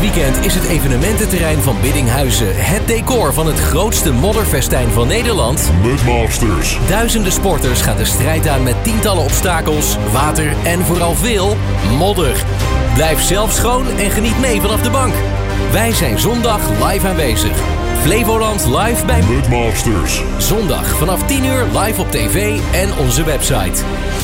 weekend is het evenemententerrein van Biddinghuizen het decor van het grootste modderfestijn van Nederland. Mudmasters. Duizenden sporters gaan de strijd aan met tientallen obstakels, water en vooral veel modder. Blijf zelf schoon en geniet mee vanaf de bank. Wij zijn zondag live aanwezig. Flevoland live bij Mudmasters. Zondag vanaf 10 uur live op tv en onze website.